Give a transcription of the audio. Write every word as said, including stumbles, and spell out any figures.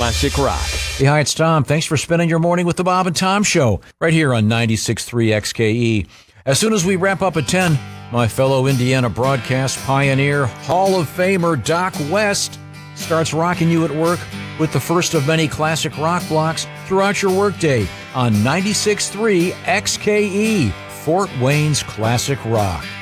classic rock. Hey, hi, it's Tom. Thanks for spending your morning with the Bob and Tom Show right here on ninety-six point three X K E. As soon as we wrap up at ten, my fellow Indiana broadcast pioneer, Hall of Famer Doc West starts rocking you at work with the first of many classic rock blocks throughout your workday on ninety-six point three X K E, Fort Wayne's classic rock.